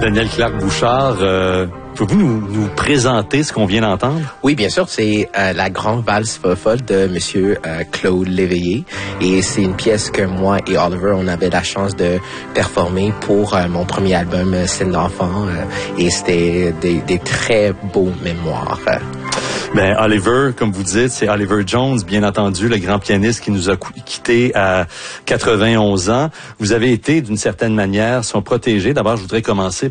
Daniel Clark-Bouchard, pouvez-vous nous présenter ce qu'on vient d'entendre? Oui, bien sûr, c'est la grande valse folle de Monsieur Claude Léveillé. Et c'est une pièce que moi et Oliver, on avait la chance de performer pour mon premier album, Scène d'enfant. Et c'était des très beaux mémoires. Ben, Oliver, comme vous dites, c'est Oliver Jones, bien entendu, le grand pianiste qui nous a quittés à 91 ans. Vous avez été, d'une certaine manière, son protégé. D'abord, je voudrais commencer